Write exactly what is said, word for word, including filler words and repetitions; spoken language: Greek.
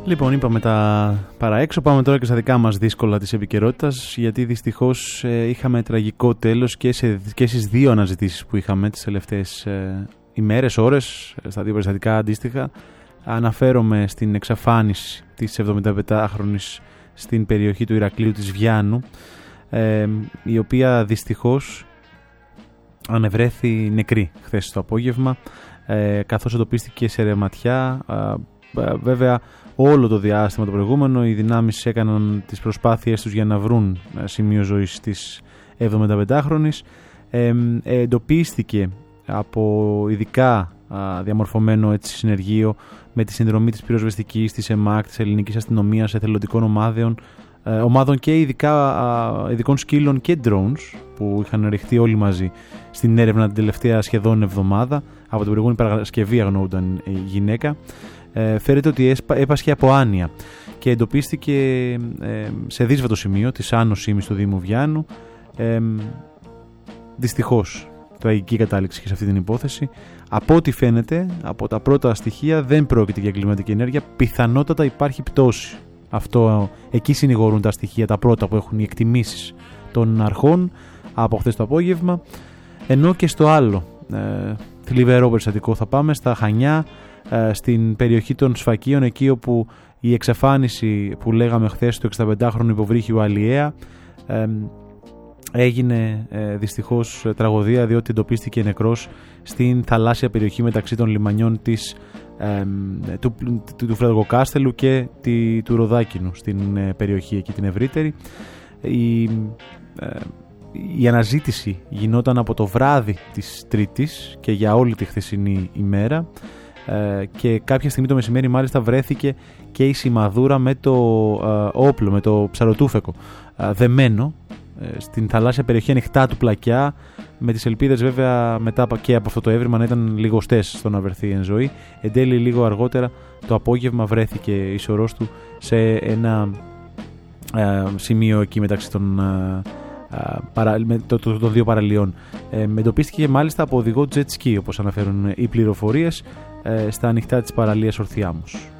Λοιπόν, είπαμε τα παραέξω, πάμε τώρα και στα δικά μας δύσκολα της επικαιρότητας, γιατί δυστυχώς ε, είχαμε τραγικό τέλος και, σε, και στις δύο αναζητήσεις που είχαμε τις τελευταίες ε, ημέρες, ώρες, στα δύο περιστατικά αντίστοιχα. Αναφέρομαι στην εξαφάνιση της εβδομηνταπεντάχρονης στην περιοχή του Ηρακλείου της Βιάννου, ε, η οποία δυστυχώς ανεβρέθη νεκρή χθες το απόγευμα, ε, καθώς εντοπίστηκε σε ρεματιά. Ε, ε, βέβαια, όλο το διάστημα το προηγούμενο οι δυνάμεις έκαναν τις προσπάθειες τους για να βρουν σημείο ζωής της εβδομηνταπεντάχρονης. Ε, ε, εντοπίστηκε από ειδικά α, διαμορφωμένο έτσι, συνεργείο με τη συνδρομή της πυροσβεστικής, της ΕΜΑΚ, της ελληνικής αστυνομίας, εθελοντικών ομάδων, ε, ομάδων και ειδικά, α, ειδικών σκύλων και drones που είχαν ρηχτεί όλοι μαζί στην έρευνα την τελευταία σχεδόν εβδομάδα. Από την προηγούμενη Παρασκευή αγνοούνταν η γυναίκα. Ε, φέρεται ότι έπασχε από άνοια και εντοπίστηκε ε, σε δύσβατο σημείο της Άνω Σήμης του Δήμου Βιάννου. Ε, δυστυχώς τραγική κατάληξη και σε αυτή την υπόθεση. Από ό,τι φαίνεται από τα πρώτα στοιχεία δεν πρόκειται για κλιματική ενέργεια, πιθανότατα υπάρχει πτώση. Αυτό, εκεί συνηγορούν τα στοιχεία τα πρώτα που έχουν οι εκτιμήσεις των αρχών από χθες το απόγευμα. Ενώ και στο άλλο ε, θλιβερό περιστατικό θα πάμε στα Χανιά, στην περιοχή των Σφακίων, εκεί όπου η εξαφάνιση που λέγαμε χθες του εξηνταπεντάχρονου υποβρύχιου Αλιέα ε, έγινε ε, δυστυχώς τραγωδία, διότι εντοπίστηκε νεκρός στην θαλάσσια περιοχή μεταξύ των λιμανιών της, ε, του, του, του Φραγκοκάστελου και τη, του Ροδάκινου, στην ε, περιοχή εκεί την ευρύτερη. Η, ε, η αναζήτηση γινόταν από το βράδυ της Τρίτης και για όλη τη χθεσινή ημέρα. Και κάποια στιγμή το μεσημέρι μάλιστα βρέθηκε και η σημαδούρα με το ε, όπλο, με το ψαροτούφεκο ε, δεμένο ε, στην θαλάσσια περιοχή ανοιχτά του Πλακιά, με τις ελπίδες βέβαια μετά και από αυτό το έβριμα να ήταν λιγοστές στο να βρεθεί εν ζωή. Εν τέλει λίγο αργότερα το απόγευμα βρέθηκε η σωρός του σε ένα ε, σημείο εκεί μεταξύ των, ε, παρα, με, το, το, των δύο παραλιών. Ε, εντοπίστηκε μάλιστα από οδηγό jet ski, όπως αναφέρουν οι πληροφορίες, στα ανοιχτά της παραλίας Ορθιάμους.